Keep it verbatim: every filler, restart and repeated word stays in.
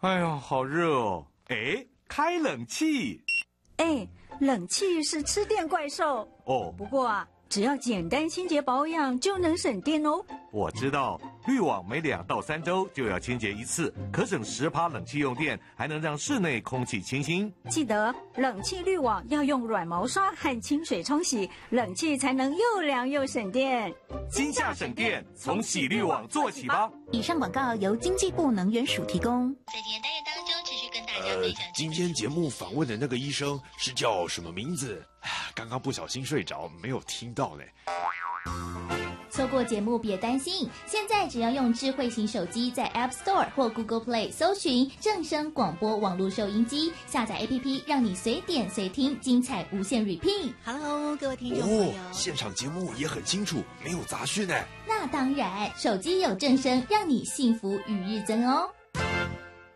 哎呀，好热哦！哎，开冷气。 哎，冷气是吃电怪兽哦。 不过啊，只要简单清洁保养就能省电哦。 我知道，滤网每两到三周就要清洁一次，可省十趴冷气用电，还能让室内空气清新。 记得冷气滤网要用软毛刷和清水冲洗，冷气才能又凉又省电。 今夏省电，从洗滤网做起吧。 以上广告由经济部能源署提供。 在今天单元当中，持续跟大家分享、 呃。今天节目访问的那个医生是叫什么名字？刚刚不小心睡着，没有听到呢。 错过节目别担心，现在只要用智慧型手机在 App Store 或 Google Play 搜寻正声广播网络收音机，下载 A P P 让你随点随听，精彩无限 repeat。 Hello， 各位听众朋友， 哦，现场节目也很清楚，没有杂讯呢。 那当然，手机有正声，让你幸福与日增哦。